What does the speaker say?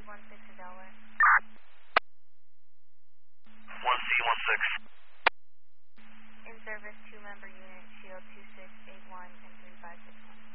16 Delaware. 1C16. In service, 2-member unit, Shield 2681 and 3561.